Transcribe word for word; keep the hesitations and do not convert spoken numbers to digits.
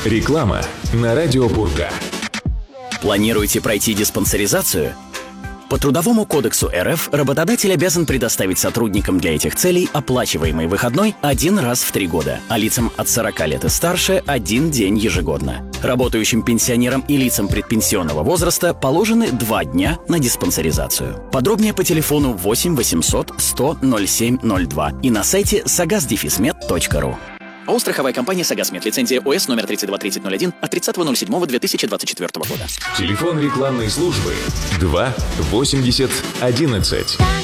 Реклама на радио Пурга. Планируете пройти диспансеризацию? По Трудовому кодексу эр эф работодатель обязан предоставить сотрудникам для этих целей оплачиваемый выходной один раз в три года, а лицам от сорока лет и старше – один день ежегодно. Работающим пенсионерам и лицам предпенсионного возраста положены два дня на диспансеризацию. Подробнее по телефону восемь восемьсот сто ноль семь ноль два и на сайте сагаз дефис мед точка ру. ООО «Страховая компания «Сагазмед». Лицензия ОС номер тридцать два тридцать ноль один от тридцатого ноль седьмого две тысячи двадцать четвёртого года. Телефон рекламной службы два восемьдесят одиннадцать.